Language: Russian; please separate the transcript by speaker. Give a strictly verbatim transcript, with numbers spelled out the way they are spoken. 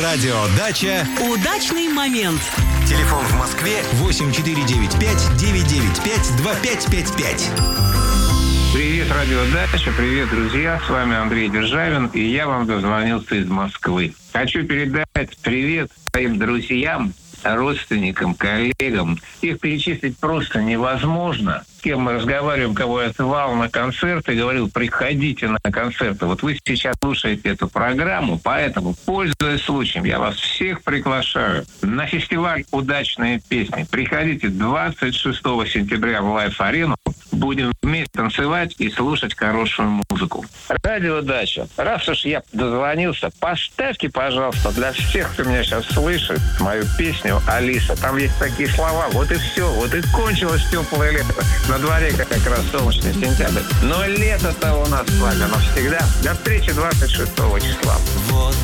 Speaker 1: Радио Дача.
Speaker 2: Удачный момент.
Speaker 1: Телефон в Москве восемь четыре девять пять девять девять пять два пять пять пять.
Speaker 3: Привет, Радио Дача, привет, друзья. С вами Андрей Державин, и я вам дозвонился из Москвы. Хочу передать привет своим друзьям, родственникам, коллегам. Их перечислить просто невозможно. С кем мы разговариваем, кого я звал на концерты, говорил, приходите на концерты. Вот вы сейчас слушаете эту программу, поэтому, пользуясь случаем, я вас всех приглашаю на фестиваль «Удачные песни». Приходите двадцать шестого сентября в Лайф-арену. Будем вместе танцевать и слушать хорошую музыку. Радио Дача. Раз уж я дозвонился, поставьте, пожалуйста, для всех, кто меня сейчас слышит, мою песню «Алиса». Там есть такие слова. Вот и все. Вот и кончилось теплое лето. На дворе как раз солнечный сентябрь. Но лето-то у нас с вами, оно всегда. До встречи двадцать шестого числа.